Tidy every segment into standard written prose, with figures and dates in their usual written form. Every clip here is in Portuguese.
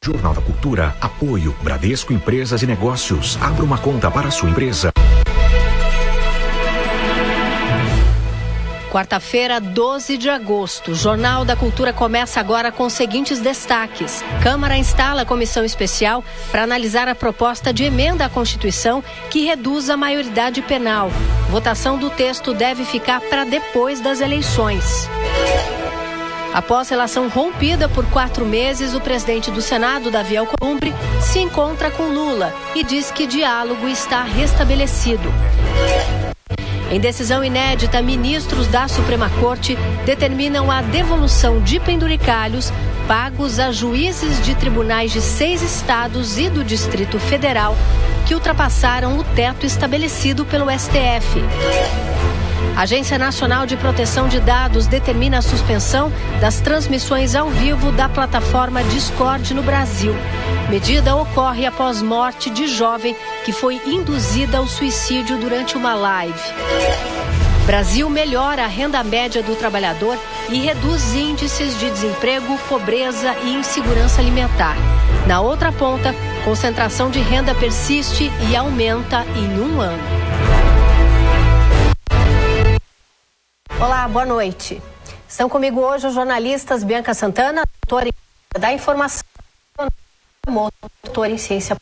Jornal da Cultura, apoio, Bradesco Empresas e Negócios. Abra uma conta para a sua empresa. Quarta-feira, 12 de agosto. O Jornal da Cultura começa agora com os seguintes destaques. Câmara instala comissão especial para analisar a proposta de emenda à Constituição que reduz a maioridade penal. Votação do texto deve ficar para depois das eleições. Após relação rompida por 4 meses, o presidente do Senado, Davi Alcolumbre, se encontra com Lula e diz que diálogo está restabelecido. Em decisão inédita, ministros da Suprema Corte determinam a devolução de penduricalhos pagos a juízes de tribunais de 6 estados e do Distrito Federal que ultrapassaram o teto estabelecido pelo STF. A Agência Nacional de Proteção de Dados determina a suspensão das transmissões ao vivo da plataforma Discord no Brasil. Medida ocorre após morte de jovem que foi induzida ao suicídio durante uma live. Brasil melhora a renda média do trabalhador e reduz índices de desemprego, pobreza e insegurança alimentar. Na outra ponta, concentração de renda persiste e aumenta em um ano. Olá, boa noite. Estão comigo hoje os jornalistas Bianca Santana, doutora em da informação, doutora em ciência.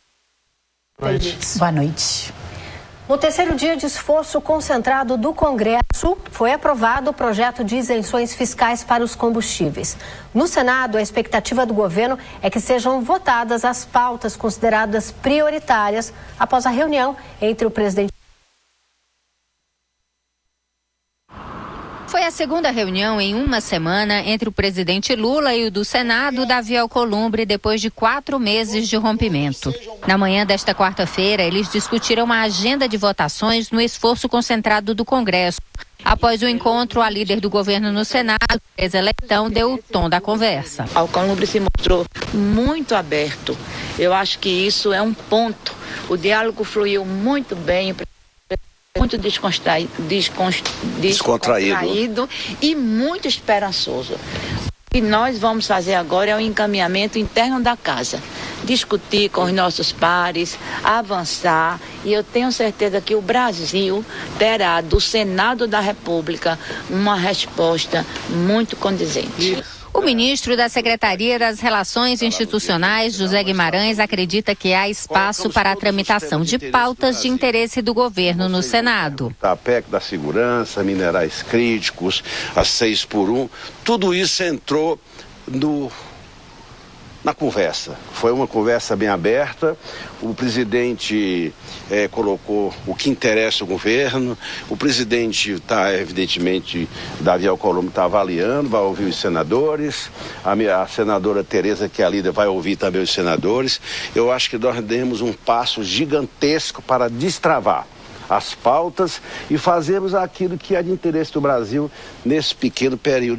Boa noite. No terceiro dia de esforço concentrado do Congresso, foi aprovado o projeto de isenções fiscais para os combustíveis. No Senado, a expectativa do governo é que sejam votadas as pautas consideradas prioritárias após a reunião entre o presidente. Foi a segunda reunião em uma semana entre o presidente Lula e o do Senado, Davi Alcolumbre, depois de 4 meses de rompimento. Na manhã desta quarta-feira, eles discutiram a agenda de votações no esforço concentrado do Congresso. Após o encontro, a líder do governo no Senado, Tereza Leitão, deu o tom da conversa. Alcolumbre se mostrou muito aberto. Eu acho que isso é um ponto. O diálogo fluiu muito bem, muito descontraído e muito esperançoso. O que nós vamos fazer agora é o encaminhamento interno da casa. Discutir com os nossos pares, avançar, e eu tenho certeza que o Brasil terá do Senado da República uma resposta muito condizente. O ministro da Secretaria das Relações Institucionais, José Guimarães, acredita que há espaço para a tramitação de pautas de interesse do governo no Senado. A PEC da segurança, minerais críticos, a 6x1, tudo isso entrou na conversa. Foi uma conversa bem aberta, o presidente colocou o que interessa o governo, o presidente está, evidentemente, Davi Alcolumbre está avaliando, vai ouvir os senadores, a senadora Tereza, que é a líder, vai ouvir também os senadores. Eu acho que nós demos um passo gigantesco para destravar as pautas e fazermos aquilo que é de interesse do Brasil nesse pequeno período.